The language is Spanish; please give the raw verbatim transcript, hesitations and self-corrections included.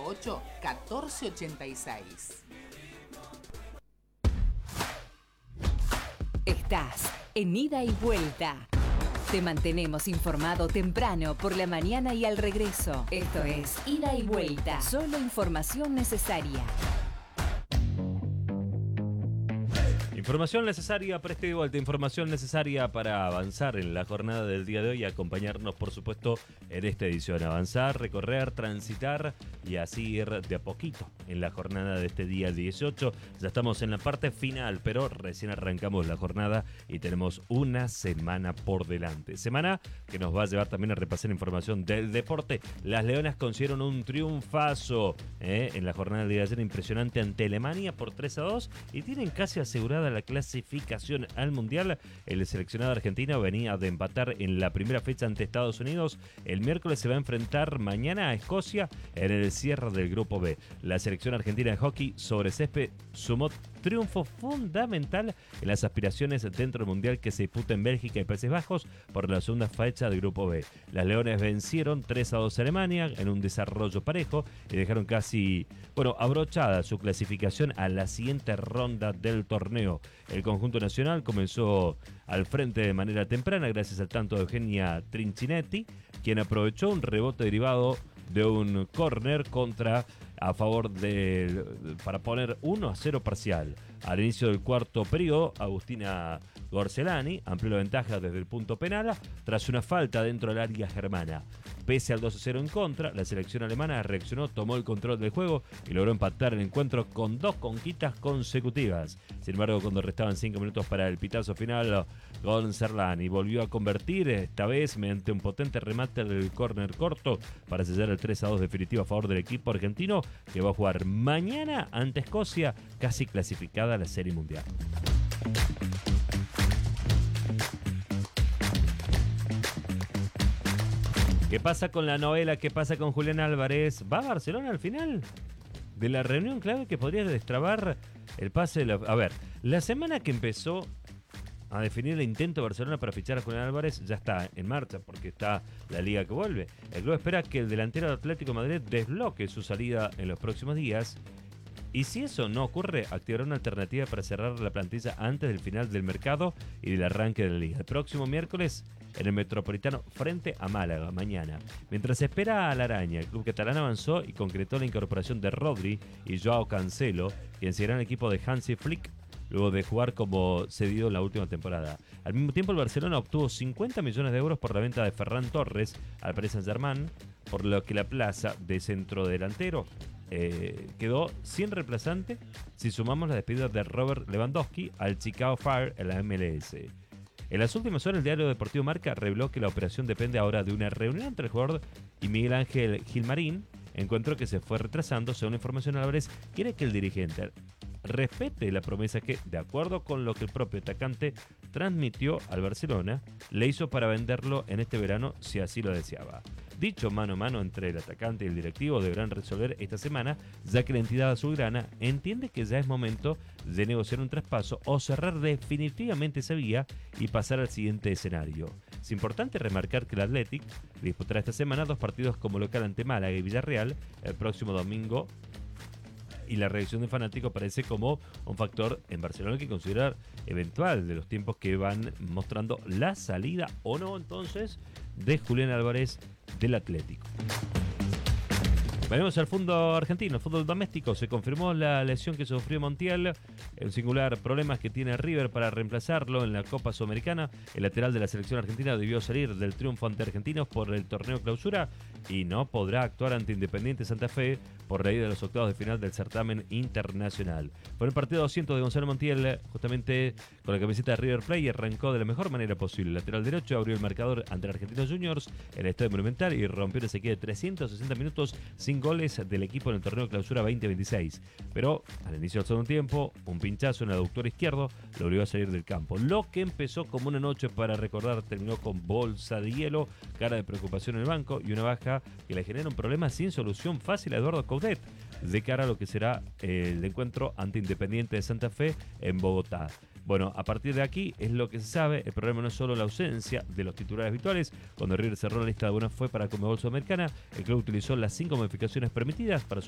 ocho, catorce ochenta y seis. Estás en Ida y Vuelta. Te mantenemos informado temprano por la mañana y al regreso. Esto es Ida y Vuelta. Solo información necesaria. Información necesaria para este vuelta, información necesaria para avanzar en la jornada del día de hoy y acompañarnos, por supuesto, en esta edición. Avanzar, recorrer, transitar y así ir de a poquito en la jornada de este día dieciocho. Ya estamos en la parte final, pero recién arrancamos la jornada y tenemos una semana por delante. Semana que nos va a llevar también a repasar información del deporte. Las Leonas consiguieron un triunfazo ¿eh? en la jornada del día de ayer, impresionante ante Alemania por tres a dos y tienen casi asegurada la clasificación al Mundial. El seleccionado argentino venía de empatar en la primera fecha ante Estados Unidos. El miércoles se va a enfrentar mañana a Escocia en el cierre del Grupo B. La selección argentina de hockey sobre césped sumó triunfo fundamental en las aspiraciones dentro del Mundial que se disputa en Bélgica y Países Bajos por la segunda fecha del Grupo B. Las Leones vencieron tres a dos a Alemania en un desarrollo parejo y dejaron casi, bueno, abrochada su clasificación a la siguiente ronda del torneo. El conjunto nacional comenzó al frente de manera temprana gracias al tanto de Eugenia Trincinetti, quien aprovechó un rebote derivado de un córner contra a favor de para poner uno a cero parcial. Al inicio del cuarto periodo, Agustina Gorcelani amplió la ventaja desde el punto penal tras una falta dentro del área germana. Pese al dos a cero en contra, la selección alemana reaccionó, tomó el control del juego y logró empatar el encuentro con dos conquistas consecutivas. Sin embargo, cuando restaban cinco minutos para el pitazo final, Gorcelani volvió a convertir, esta vez mediante un potente remate del córner corto para sellar el tres a dos definitivo a favor del equipo argentino, que va a jugar mañana ante Escocia, casi clasificada a la Serie Mundial. ¿Qué pasa con la novela? ¿Qué pasa con Julián Álvarez? ¿Va a Barcelona al final de la reunión clave que podría destrabar el pase de la... A ver, la semana que empezó a definir el intento de Barcelona para fichar a Julián Álvarez ya está en marcha porque está la liga que vuelve. El club espera que el delantero de Atlético de Madrid desbloque su salida en los próximos días. Y si eso no ocurre, activará una alternativa para cerrar la plantilla antes del final del mercado y del arranque de la liga. El próximo miércoles en el Metropolitano frente a Málaga, mañana. Mientras se espera a la araña, el club catalán avanzó y concretó la incorporación de Rodri y Joao Cancelo, quien seguirá en el equipo de Hansi Flick luego de jugar como cedido en la última temporada. Al mismo tiempo, el Barcelona obtuvo cincuenta millones de euros por la venta de Ferran Torres al Paris Saint-Germain, por lo que la plaza de centrodelantero Eh, quedó sin reemplazante si sumamos la despedida de Robert Lewandowski al Chicago Fire en la M L S. En las últimas horas, el diario deportivo Marca reveló que la operación depende ahora de una reunión entre el jugador y Miguel Ángel Gilmarín, encuentro que se fue retrasando. Según la información, Álvarez quiere que el dirigente respete la promesa que, de acuerdo con lo que el propio atacante transmitió al Barcelona, le hizo para venderlo en este verano si así lo deseaba. Dicho mano a mano entre el atacante y el directivo deberán resolver esta semana, ya que la entidad azulgrana entiende que ya es momento de negociar un traspaso o cerrar definitivamente esa vía y pasar al siguiente escenario. Es importante remarcar que el Athletic disputará esta semana dos partidos como local ante Málaga y Villarreal el próximo domingo, y la reacción de fanáticos parece como un factor en Barcelona que considerar eventual de los tiempos que van mostrando la salida o no entonces de Julián Álvarez del Atlético. Venimos al fútbol argentino, el fútbol doméstico. Se confirmó la lesión que sufrió Montiel, el singular problemas que tiene River para reemplazarlo en la Copa Sudamericana. El lateral de la selección argentina debió salir del triunfo ante Argentinos por el torneo clausura y no podrá actuar ante Independiente Santa Fe por la ida de los octavos de final del certamen internacional. Fue el partido doscientos de Gonzalo Montiel, justamente con la camiseta de River Plate, y arrancó de la mejor manera posible. El lateral derecho abrió el marcador ante el Argentinos Juniors en el Estadio Monumental y rompió una sequía de trescientos sesenta minutos sin goles del equipo en el torneo clausura veinte veintiséis. Pero al inicio del segundo tiempo, un pinchazo en el aductor izquierdo lo obligó a salir del campo. Lo que empezó como una noche para recordar terminó con bolsa de hielo, cara de preocupación en el banco y una baja que le genera un problema sin solución fácil a Eduardo Coudet de cara a lo que será el encuentro ante Independiente de Santa Fe en Bogotá. Bueno, a partir de aquí es lo que se sabe. El problema no es solo la ausencia de los titulares habituales. Cuando River cerró la lista de buenas fue para Conmebol Sudamericana, el club utilizó las cinco modificaciones permitidas para su